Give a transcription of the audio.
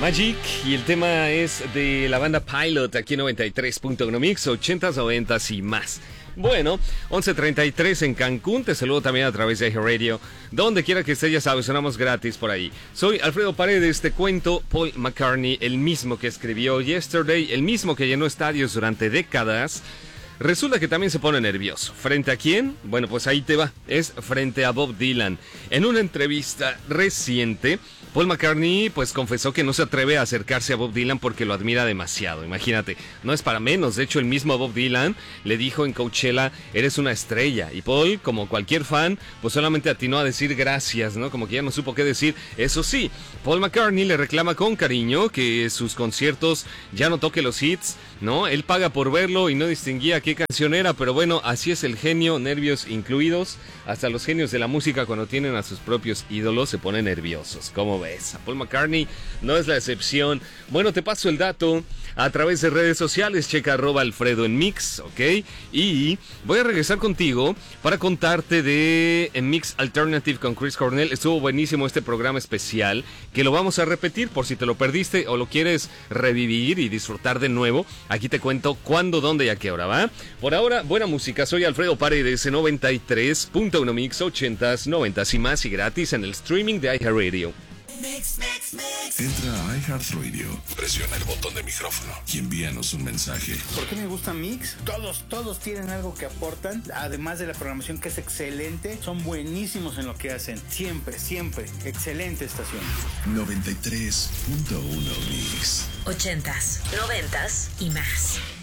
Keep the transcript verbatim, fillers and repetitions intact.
Magic, y el tema es de la banda Pilot aquí en noventa y tres punto uno Mix, ochentas, noventas y más. Bueno, once treinta y tres en Cancún, te saludo también a través de iHeartRadio, donde quiera que estés, ya sabes, sonamos gratis por ahí. Soy Alfredo Paredes, te cuento, Paul McCartney, el mismo que escribió Yesterday, el mismo que llenó estadios durante décadas, resulta que también se pone nervioso. ¿Frente a quién? Bueno, pues ahí te va, es frente a Bob Dylan. En una entrevista reciente, Paul McCartney pues confesó que no se atreve a acercarse a Bob Dylan porque lo admira demasiado. Imagínate, no es para menos. De hecho, el mismo Bob Dylan le dijo en Coachella, eres una estrella. Y Paul, como cualquier fan, pues solamente atinó a decir gracias, ¿no? Como que ya no supo qué decir. Eso sí, Paul McCartney le reclama con cariño que sus conciertos ya no toque los hits, ¿no? Él paga por verlo y no distinguía qué canción era, pero bueno, así es el genio, nervios incluidos. Hasta los genios de la música, cuando tienen a sus propios ídolos, se ponen nerviosos. ¿Cómo ves? A Paul McCartney no es la excepción. Bueno, te paso el dato a través de redes sociales, checa arroba Alfredo en Mix, ¿ok? Y voy a regresar contigo para contarte de en Mix Alternative con Chris Cornell. Estuvo buenísimo este programa especial, que lo vamos a repetir por si te lo perdiste o lo quieres revivir y disfrutar de nuevo. Aquí te cuento cuándo, dónde y a qué hora, ¿va? Por ahora, buena música. Soy Alfredo Paredes en noventa y tres punto uno Mix, ochentas, noventas y más, y gratis en el streaming de iHeartRadio. Mix, mix, mix. Entra a iHeartRadio, presiona el botón de micrófono y envíanos un mensaje. ¿Por qué me gusta Mix? Todos, todos tienen algo que aportan, además de la programación que es excelente, son buenísimos en lo que hacen. Siempre, siempre, excelente estación. noventa y tres punto uno Mix. Ochentas, noventas y más.